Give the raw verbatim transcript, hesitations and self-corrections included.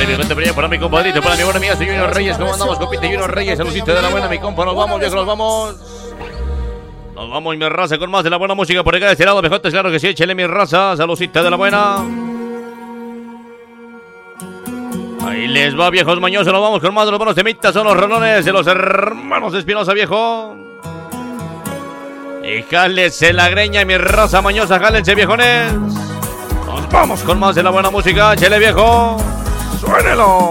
Chale, mi gente, para mi compadrito, para mi buena amiga, soy Junior Reyes. ¿Cómo andamos, compite Junior Reyes? Saludito de la buena, mi compa. Nos vamos, viejo, nos vamos. Nos vamos, mi raza, con más de la buena música por acá de este lado, viejotes, claro que sí. Échale, mi raza, saludito de la buena. Ahí les va, viejos mañosos. Nos vamos con más de los buenos temitas. Son los rolones de los hermanos Espinosa, viejo. Y jálense la greña, mi raza mañosa, jálense, viejones. Nos vamos con más de la buena música. Échale, viejo. Suénelo.